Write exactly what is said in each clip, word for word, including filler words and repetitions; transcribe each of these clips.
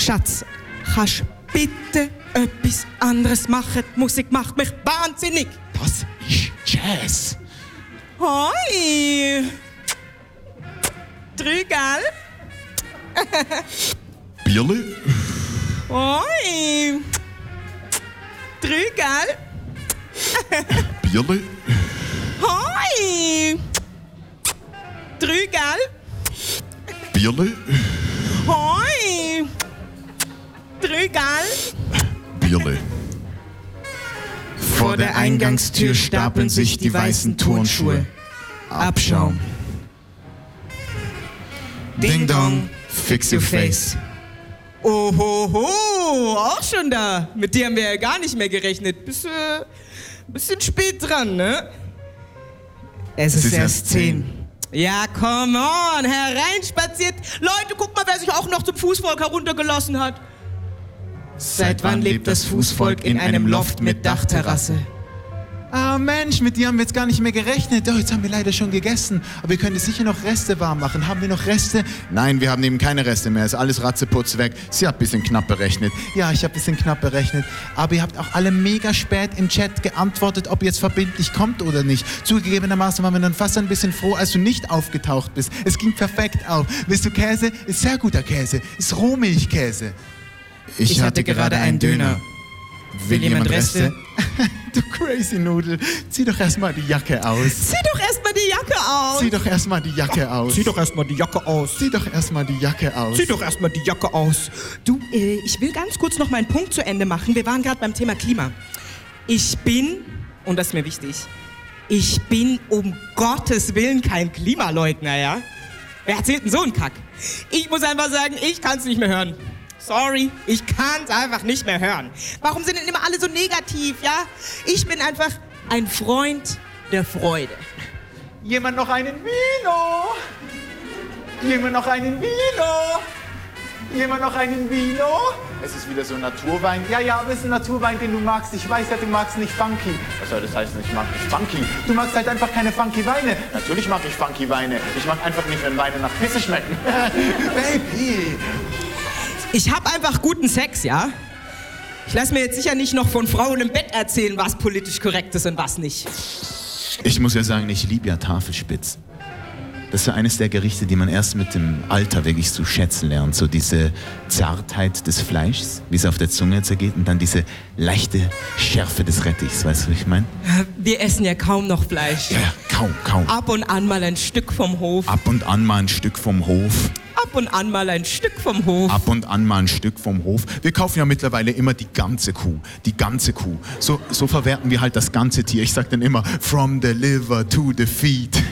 Schatz, kannst bitte etwas anderes machen? Die Musik macht mich wahnsinnig. Das ist Jazz. Hoi. Drei, gell? Bierle? Hoi. Drei, gell? Bierle? Hoi. Drei, gell? Bierle? Hoi. Drei, gell? Bierle. Vor der Eingangstür stapeln sich die weißen Turnschuhe. Abschaum. Ding dong, fix your face. Ohoho, auch schon da. Mit dir haben wir ja gar nicht mehr gerechnet. Bist äh, bisschen spät dran, ne? Es ist, ist erst erst zehn. Ja, come on, hereinspaziert. Leute, guck mal, wer sich auch noch zum Fußvolk heruntergelassen hat. Seit wann lebt das Fußvolk in einem Loft mit Dachterrasse? Ah Mensch, mit dir haben wir jetzt gar nicht mehr gerechnet. Oh, jetzt haben wir leider schon gegessen. Aber wir können sicher noch Reste warm machen. Haben wir noch Reste? Nein, wir haben eben keine Reste mehr. Ist alles ratzeputz weg. Sie hat ein bisschen knapp berechnet. Ja, ich habe ein bisschen knapp berechnet. Aber ihr habt auch alle mega spät im Chat geantwortet, ob ihr jetzt verbindlich kommt oder nicht. Zugegebenermaßen waren wir dann fast ein bisschen froh, als du nicht aufgetaucht bist. Es ging perfekt auf. Willst du Käse? Ist sehr guter Käse. Ist Rohmilchkäse. Ich, Ich hatte gerade einen Döner. Will jemand Reste? Du crazy Nudel. Zieh doch erstmal die Jacke aus. Zieh doch erstmal die Jacke aus. Zieh doch erstmal die Jacke aus. Zieh doch erstmal die Jacke aus. Zieh doch erstmal die Jacke aus. Zieh doch erstmal die Jacke aus. Du, äh, ich will ganz kurz noch meinen Punkt zu Ende machen. Wir waren gerade beim Thema Klima. Ich bin, und das ist mir wichtig, ich bin um Gottes Willen kein Klimaleugner, ja? Wer erzählt denn so einen Kack? Ich muss einfach sagen, ich kann's nicht mehr hören. Sorry, ich kann's einfach nicht mehr hören. Warum sind denn immer alle so negativ, ja? Ich bin einfach ein Freund der Freude. Jemand noch einen Vino? Jemand noch einen Vino? Jemand noch einen Vino? Es ist wieder so ein Naturwein. Ja, ja, aber es ist ein Naturwein, den du magst. Ich weiß ja, du magst nicht funky. Was soll das heißen? Ich mag nicht funky. Du magst halt einfach keine funky Weine. Natürlich mag ich funky Weine. Ich mag einfach nicht, wenn Weine nach Pisse schmecken. Baby! Ich hab einfach guten Sex, ja? Ich lass mir jetzt sicher nicht noch von Frauen im Bett erzählen, was politisch korrekt ist und was nicht. Ich muss ja sagen, ich liebe ja Tafelspitz. Das ist ja eines der Gerichte, die man erst mit dem Alter wirklich zu schätzen lernt. So diese Zartheit des Fleischs, wie es auf der Zunge zergeht, und dann diese leichte Schärfe des Rettichs. Weißt du, was ich meine? Wir essen ja kaum noch Fleisch. Ja, ja, kaum, kaum. Ab und an mal ein Stück vom Hof. Ab und an mal ein Stück vom Hof. Ab und an mal ein Stück vom Hof. Ab und an mal ein Stück vom Hof. Wir kaufen ja mittlerweile immer die ganze Kuh. Die ganze Kuh. So, so verwerten wir halt das ganze Tier. Ich sag dann immer, from the liver to the feet.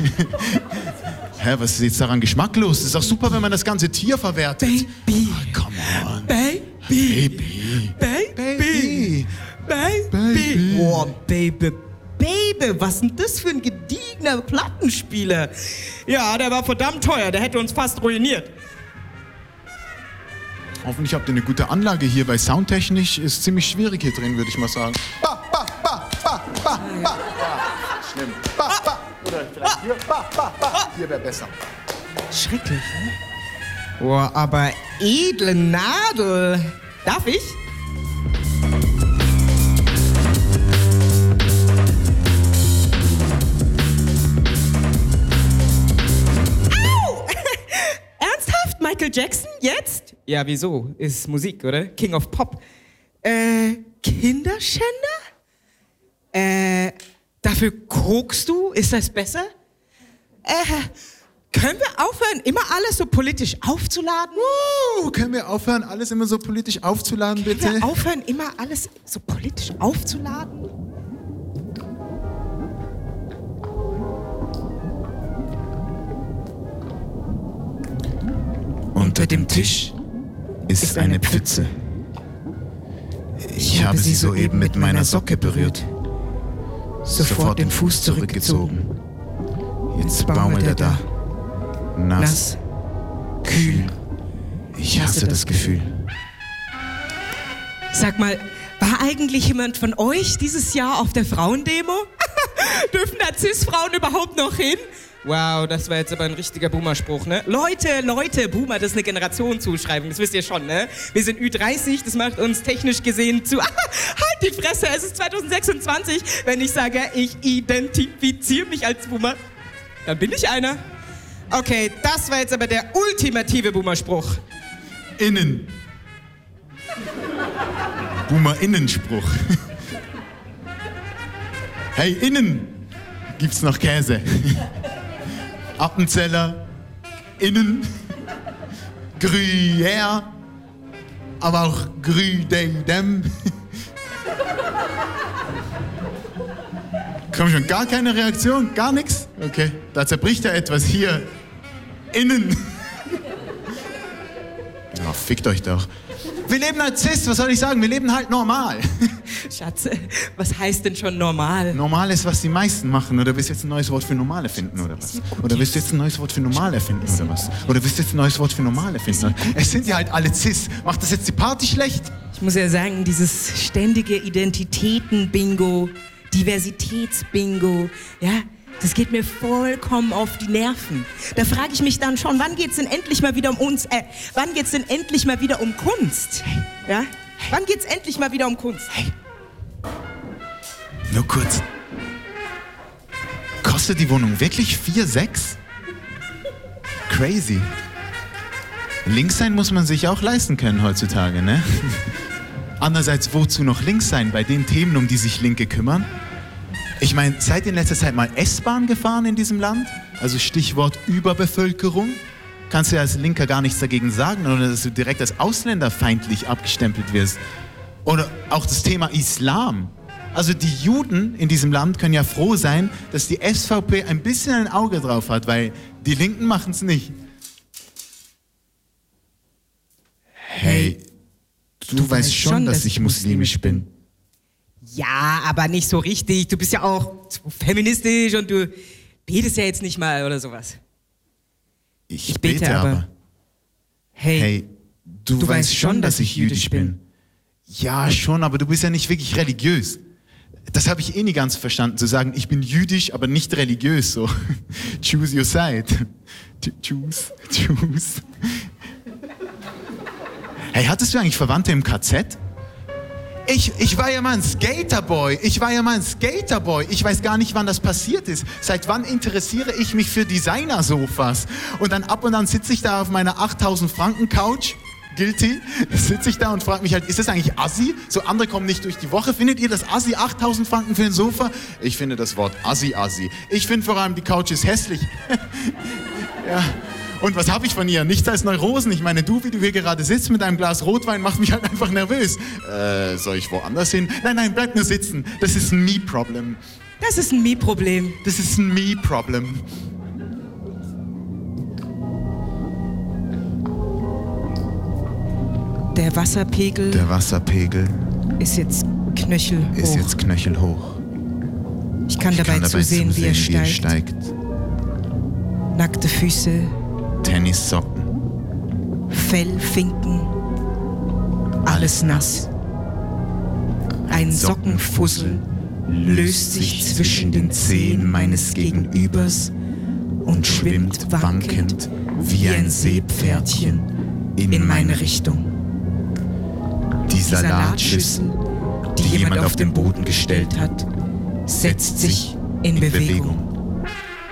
Hä, was ist jetzt daran geschmacklos? Das ist doch super, wenn man das ganze Tier verwertet. Baby. Oh, come on. Baby. Baby. Baby. Baby. Baby. Baby. Boah, Baby. Baby, was ist denn das für ein gediegener Plattenspieler? Ja, der war verdammt teuer, der hätte uns fast ruiniert. Hoffentlich habt ihr eine gute Anlage hier, weil soundtechnisch ist ziemlich schwierig hier drin, würde ich mal sagen. Ba, ba, ba, ba, ba, ba. Schlimm. Ba, ba. Oder vielleicht hier. Ba, ba, ba. Hier wäre besser. Schrecklich, ne? Boah, aber edle Nadel. Darf ich? Au! Ernsthaft? Michael Jackson? Jetzt? Ja, wieso? Ist Musik, oder? King of Pop. Äh, Kinderschänder? Äh, dafür kokst du? Ist das besser? Äh, können wir aufhören, immer alles so politisch aufzuladen? Uh, können wir aufhören, alles immer so politisch aufzuladen, bitte? Können wir aufhören, immer alles so politisch aufzuladen? Unter dem Tisch ist eine Pfütze. Ich habe sie soeben mit meiner Socke berührt. Sofort den Fuß zurückgezogen. Jetzt baumelt er da. Nass, kühl. Ich hasse das Gefühl. Sag mal, war eigentlich jemand von euch dieses Jahr auf der Frauendemo? Dürfen da Cis-Frauen überhaupt noch hin? Wow, das war jetzt aber ein richtiger Boomer-Spruch, ne? Leute, Leute, Boomer, das ist eine Generationszuschreibung, das wisst ihr schon, ne? Wir sind Ü dreißig, das macht uns technisch gesehen zu... halt die Fresse, es ist zwanzig sechsundzwanzig. Wenn ich sage, ich identifiziere mich als Boomer, dann bin ich einer. Okay, das war jetzt aber der ultimative Boomer-Spruch. Innen. Boomer-Innenspruch. Hey, innen gibt's noch Käse. Appenzeller, innen, Gruyère, aber auch Gruyère. Komm schon, gar keine Reaktion, gar nichts? Okay, da zerbricht ja etwas hier. Innen. Oh, fickt euch doch. Wir leben als Cis, was soll ich sagen? Wir leben halt normal. Schatz, was heißt denn schon normal? Normal ist, was die meisten machen. Oder willst du jetzt ein neues Wort für normal erfinden, oder was? Oder willst du jetzt ein neues Wort für normal erfinden, oder was? Oder willst du jetzt ein neues Wort für normal erfinden? Es sind ja halt alle Cis. Macht das jetzt die Party schlecht? Ich muss ja sagen, dieses ständige Identitäten-Bingo, Diversitäts-Bingo, ja, das geht mir vollkommen auf die Nerven. Da frage ich mich dann schon, wann geht's denn endlich mal wieder um uns, äh, wann geht's denn endlich mal wieder um Kunst? Ja? Wann geht's endlich mal wieder um Kunst? Hey. Nur kurz. Kostet die Wohnung wirklich vier Komma sechs? Crazy. Links sein muss man sich auch leisten können heutzutage, ne? Andererseits, wozu noch links sein bei den Themen, um die sich Linke kümmern? Ich meine, seid ihr in letzter Zeit mal S-Bahn gefahren in diesem Land? Also Stichwort Überbevölkerung. Kannst du ja als Linker gar nichts dagegen sagen, oder dass du direkt als ausländerfeindlich abgestempelt wirst. Oder auch das Thema Islam. Also die Juden in diesem Land können ja froh sein, dass die S V P ein bisschen ein Auge drauf hat, weil die Linken machen es nicht. Hey, du, du weißt schon, schon, dass ich muslimisch bin. Ja, aber nicht so richtig. Du bist ja auch so feministisch und du betest ja jetzt nicht mal oder sowas. Ich, ich bete, bete aber. aber. Hey, hey du, du weißt schon, dass ich jüdisch bin. bin. Ja, schon, aber du bist ja nicht wirklich religiös. Das habe ich eh nie ganz verstanden, zu sagen, ich bin jüdisch, aber nicht religiös. So, choose your side. Choose, choose. Hey, hattest du eigentlich Verwandte im K Z? Ich, ich war ja mal ein Skaterboy. Ich war ja mal ein Skaterboy. Ich weiß gar nicht, wann das passiert ist. Seit wann interessiere ich mich für Designer-Sofas? Und dann ab und an sitze ich da auf meiner achttausend Franken Couch. Guilty. Sitze ich da und frage mich halt, ist das eigentlich Assi? So andere kommen nicht durch die Woche. Findet ihr das Assi? achttausend Franken für ein Sofa? Ich finde das Wort Assi Assi. Ich finde vor allem, die Couch ist hässlich. Ja. Und was habe ich von ihr? Nichts als Neurosen. Ich meine, du, wie du hier gerade sitzt mit einem Glas Rotwein, machst mich halt einfach nervös. Äh, soll ich woanders hin? Nein, nein, bleib nur sitzen. Das ist ein Me-Problem. Das ist ein Me-Problem. Das ist ein Me-Problem. Der Wasserpegel... Der Wasserpegel... ist jetzt knöchelhoch. Ist jetzt knöchelhoch. Ich kann, ich dabei, kann dabei zusehen, zusehen, wie er steigt. Wie er steigt. Nackte Füße... Tennissocken, Fellfinken, alles nass. Ein Sockenfussel löst sich zwischen den Zehen meines Gegenübers und schwimmt wankend wie ein Seepferdchen in meine Richtung. Die Salatschüssel, die jemand auf den Boden gestellt hat, setzt sich in Bewegung.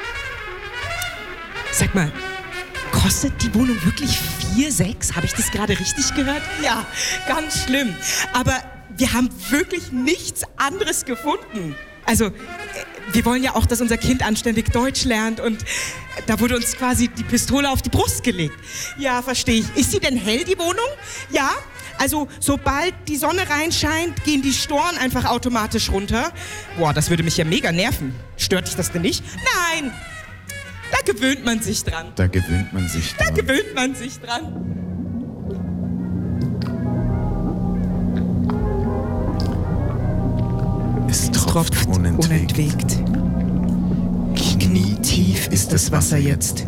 Sag mal, kostet die Wohnung wirklich vier Komma sechs? Habe ich das gerade richtig gehört? Ja, ganz schlimm. Aber wir haben wirklich nichts anderes gefunden. Also, wir wollen ja auch, dass unser Kind anständig Deutsch lernt und da wurde uns quasi die Pistole auf die Brust gelegt. Ja, verstehe ich. Ist sie denn hell, die Wohnung? Ja. Also, sobald die Sonne reinscheint, gehen die Storen einfach automatisch runter. Boah, das würde mich ja mega nerven. Stört dich das denn nicht? Nein! Da gewöhnt man sich dran. Da gewöhnt man sich dran. Da gewöhnt man sich dran. Es tropft, tropft unentwegt. unentwegt. Knietief ist das Wasser jetzt.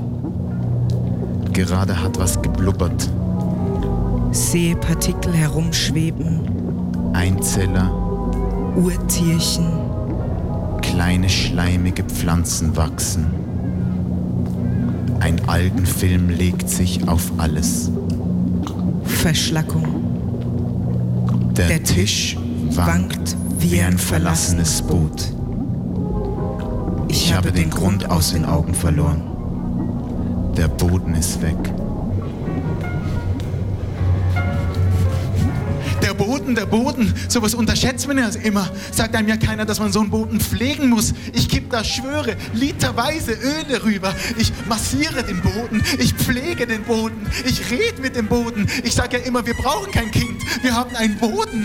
Gerade hat was geblubbert. Sehe Partikel herumschweben. Einzeller. Urtierchen. Kleine schleimige Pflanzen wachsen. Ein Algenfilm legt sich auf alles. Verschlackung. Der, Der Tisch wankt wie ein verlassenes Boot. Ich habe den Grund aus den Augen verloren. Der Boden ist weg. Der Boden, der Boden, sowas unterschätzt man ja immer. Sagt einem ja keiner, dass man so einen Boden pflegen muss. Ich kipp da, schwöre, literweise Öle rüber. Ich massiere den Boden, ich pflege den Boden, ich rede mit dem Boden. Ich sag ja immer, wir brauchen kein Kind, wir haben einen Boden.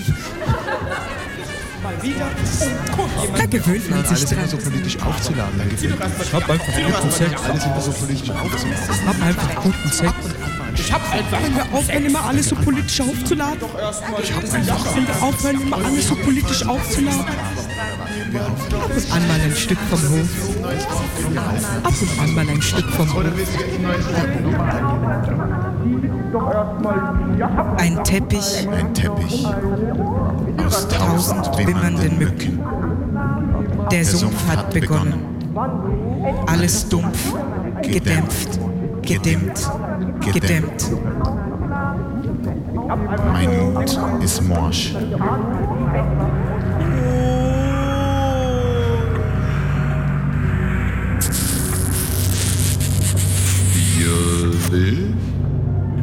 Da gewöhnt man sich Alles immer dran. so politisch aufzuladen. Ich hab einfach guten Sex. Alles immer so politisch aufzuladen. Ich hab einfach guten Sex. Ich hab einfach. Können wir aufhören, immer alles so politisch aufzuladen? Können wir aufhören, immer alles so politisch aufzuladen? Ab und an mal ein Stück vom Hof. Ab und an mal ein Stück vom Hof. Ein Teppich Ein Teppich aus tausend tausend wimmernden Mücken. Der Sumpf hat begonnen. Alles dumpf, gedämpft, gedimmt, gedämmt. Mein Mut ist morsch.